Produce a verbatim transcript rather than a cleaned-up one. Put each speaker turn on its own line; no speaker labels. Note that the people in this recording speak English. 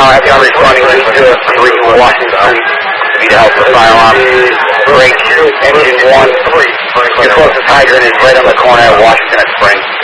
Tower, have you on responding to two oh three Washington Street to be the help for fire alarm. Break, engine one. Your closest hydrant is right on the corner of Washington and Spring.